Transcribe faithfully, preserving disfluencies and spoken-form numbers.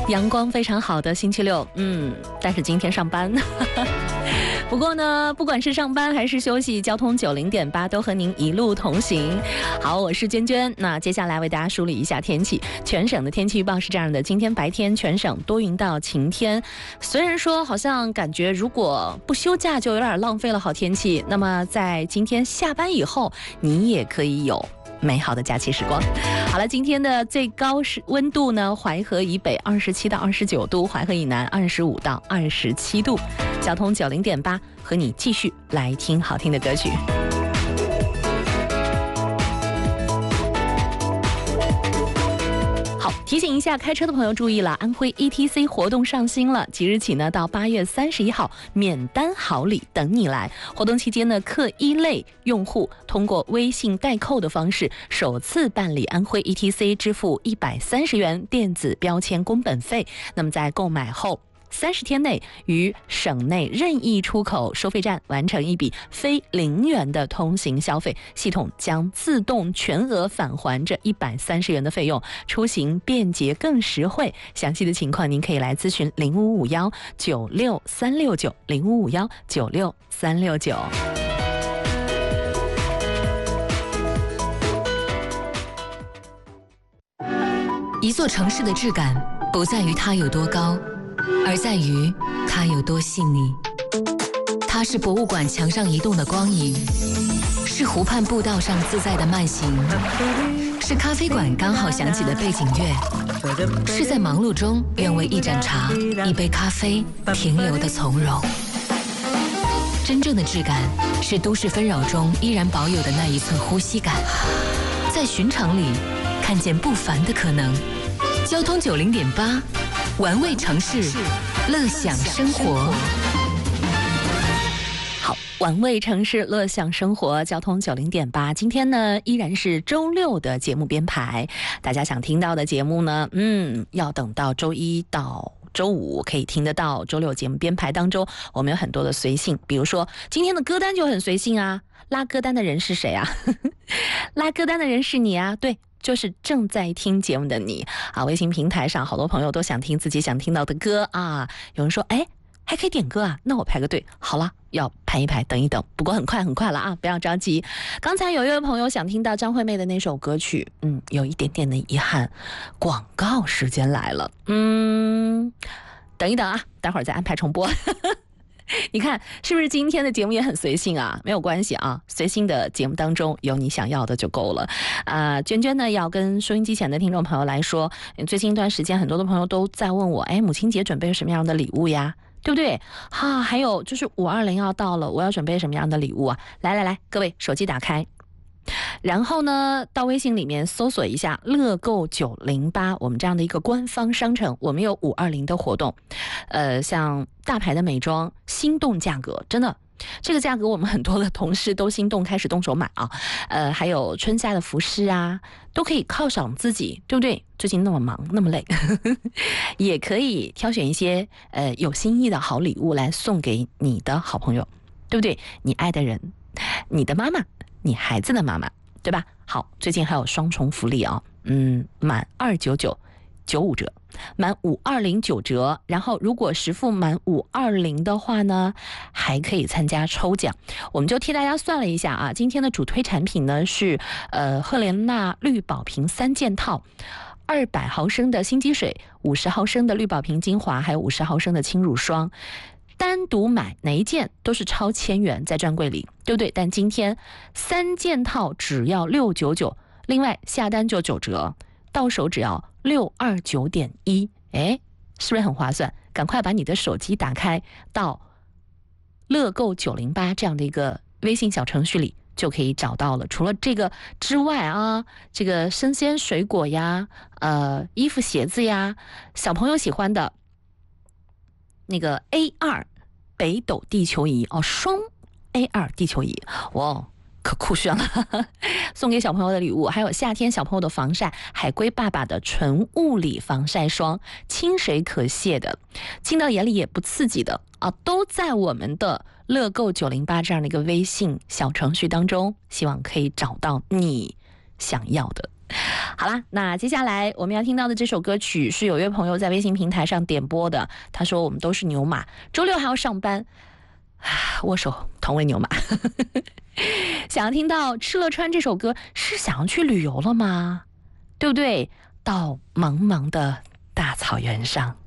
阳光非常好的星期六，嗯，但是今天上班。不过呢，不管是上班还是休息，交通九零点八都和您一路同行。好，我是娟娟。那接下来为大家梳理一下天气。全省的天气预报是这样的：今天白天全省多云到晴天。虽然说好像感觉如果不休假就有点浪费了好天气，那么在今天下班以后，你也可以有美好的假期时光。好了，今天的最高是温度呢，淮河以北二十七到二十九度，淮河以南二十五到二十七度。交通九零点八，和你继续来听好听的歌曲。好，提醒一下开车的朋友注意了，安徽 E T C 活动上新了，即日起呢到八月三十一号，免单好礼等你来。活动期间呢，客一类用户通过微信代扣的方式，首次办理安徽 E T C 支付一百三十元电子标签工本费。那么在购买后三十天内于省内任意出口收费站完成一笔非零元的通行消费，系统将自动全额返还这一百三十元的费用，出行便捷更实惠。详细的情况您可以来咨询零五五幺九六三六九零五五幺九六三六九。 一座城市的质感不在于它有多高，而在于它有多细腻。它是博物馆墙上移动的光影，是湖畔步道上自在的慢行，是咖啡馆刚好响起的背景乐，是在忙碌中愿为一盏茶、一杯咖啡停留的从容。真正的质感是都市纷扰中依然保有的那一寸呼吸感，在寻常里看见不凡的可能。交通九零点八，玩味城市，乐享生活。 好，玩味城市，乐享生活。交通九零点八，今天呢依然是周六的节目编排。大家想听到的节目呢，嗯，要等到周一到周五可以听得到。周六节目编排当中，我们有很多的随性，比如说今天的歌单就很随性啊。拉歌单的人是谁啊？拉歌单的人是你啊，对。就是正在听节目的你啊！微信平台上好多朋友都想听自己想听到的歌啊。有人说，哎，还可以点歌啊，那我排个队。好了，要排一排，等一等。不过很快很快了啊，不要着急。刚才有一位朋友想听到张惠妹的那首歌曲，嗯，有一点点的遗憾。广告时间来了，嗯，等一等啊，待会儿再安排重播。你看是不是今天的节目也很随性啊？没有关系啊，随性的节目当中有你想要的就够了。啊、呃，娟娟呢要跟收音机前的听众朋友来说，最近一段时间很多的朋友都在问我，哎，母亲节准备什么样的礼物呀？对不对？哈、啊，还有就是五二零要到了，我要准备什么样的礼物啊？来来来，各位手机打开。然后呢，到微信里面搜索一下乐购九零八，我们这样的一个官方商城，我们有五二零的活动，呃，像大牌的美妆心动价格，真的这个价格我们很多的同事都心动开始动手买啊，呃，还有春夏的服饰啊，都可以犒赏自己，对不对？最近那么忙那么累，也可以挑选一些呃有心意的好礼物来送给你的好朋友，对不对？你爱的人，你的妈妈。你孩子的妈妈，对吧？好，最近还有双重福利啊，嗯，满二九九九五折，满五二零九折，然后如果实付满五二零的话呢，还可以参加抽奖。我们就替大家算了一下啊，今天的主推产品呢是呃赫莲娜绿宝瓶三件套。二百毫升的心机水，五十毫升的绿宝瓶精华，还有五十毫升的轻乳霜。单独买哪一件都是超千元在专柜里，对不对？但今天三件套只要六九九，另外下单就九折，到手只要六二九点一，哎，是不是很划算？赶快把你的手机打开到乐购九零八这样的一个微信小程序里，就可以找到了。除了这个之外啊，这个生鲜水果呀，呃，衣服鞋子呀，小朋友喜欢的。那个 A 二 北斗地球仪哦，双 A 二 地球仪，哇，可酷炫了！送给小朋友的礼物，还有夏天小朋友的防晒，海龟爸爸的纯物理防晒霜，清水可卸的，进到眼里也不刺激的啊，都在我们的乐购九零八这样的一个微信小程序当中，希望可以找到你想要的。 好啦，那接下来我们要听到的这首歌曲是有位朋友在微信平台上点播的，他说我们都是牛马，周六还要上班，握手同为牛马。想要听到《敕勒川》这首歌，是想要去旅游了吗？对不对？到茫茫的大草原上。